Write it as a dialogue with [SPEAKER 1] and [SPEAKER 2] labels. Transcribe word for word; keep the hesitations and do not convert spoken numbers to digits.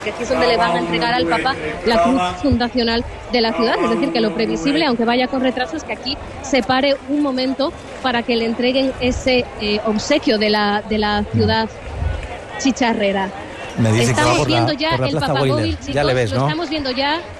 [SPEAKER 1] que aquí es donde le van a entregar al Papa la cruz fundacional de la ciudad. Es decir, que lo previsible, aunque vaya con retraso, es que aquí se pare un momento para que le entreguen ese eh, obsequio de la, de la ciudad chicharrera.
[SPEAKER 2] Me dicen
[SPEAKER 1] estamos
[SPEAKER 2] que va por
[SPEAKER 1] viendo
[SPEAKER 2] la,
[SPEAKER 1] ya
[SPEAKER 2] por la
[SPEAKER 1] el
[SPEAKER 2] Plaza
[SPEAKER 1] Papamóvil,
[SPEAKER 2] Boiler.
[SPEAKER 1] chicos,
[SPEAKER 2] Ya le ves,
[SPEAKER 1] lo
[SPEAKER 2] ¿no?
[SPEAKER 1] estamos viendo ya.